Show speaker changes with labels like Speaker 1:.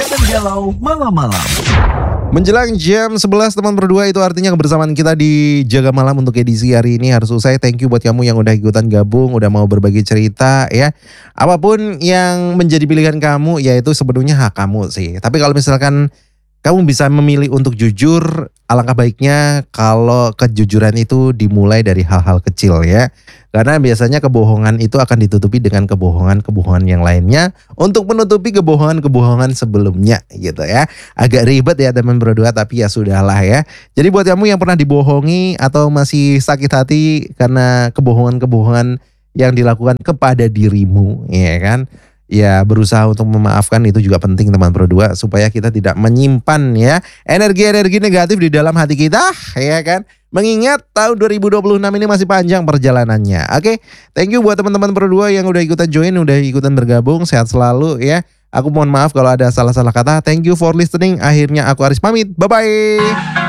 Speaker 1: dan galau malam-malam.
Speaker 2: Menjelang jam 11 teman berdua, itu artinya kebersamaan kita di Jaga Malam untuk edisi hari ini harus usai. Thank you buat kamu yang udah ikutan gabung, udah mau berbagi cerita ya. Apapun yang menjadi pilihan kamu, ya itu sepenuhnya hak kamu sih. Tapi kalau misalkan kamu bisa memilih untuk jujur, alangkah baiknya kalau kejujuran itu dimulai dari hal-hal kecil ya. Karena biasanya kebohongan itu akan ditutupi dengan kebohongan-kebohongan yang lainnya untuk menutupi kebohongan-kebohongan sebelumnya gitu ya. Agak ribet ya teman berdua, tapi ya sudahlah ya. Jadi buat kamu yang pernah dibohongi atau masih sakit hati karena kebohongan-kebohongan yang dilakukan kepada dirimu, ya kan? Ya berusaha untuk memaafkan itu juga penting teman berdua, supaya kita tidak menyimpan ya energi-energi negatif di dalam hati kita, ya kan? Mengingat tahun 2026 ini masih panjang perjalanannya. Oke, thank you buat teman-teman berdua yang udah ikutan join, udah ikutan bergabung. Sehat selalu ya. Aku mohon maaf kalau ada salah-salah kata. Thank you for listening. Akhirnya aku Aris pamit. Bye-bye.